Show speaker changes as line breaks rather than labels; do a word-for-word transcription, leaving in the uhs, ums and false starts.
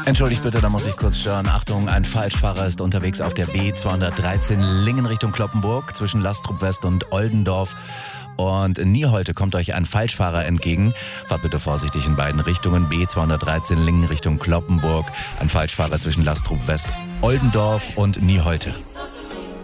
Entschuldigt bitte, da muss ich kurz stören. Achtung, ein Falschfahrer ist unterwegs auf der B zweihundertdreizehn Lingen Richtung Kloppenburg zwischen Lastrup West und Oldendorf. Und in Nieholte kommt euch ein Falschfahrer entgegen. Fahrt bitte vorsichtig in beiden Richtungen. B zweihundertdreizehn Lingen Richtung Kloppenburg. Ein Falschfahrer zwischen Lastrup West, Oldendorf und Nieholte.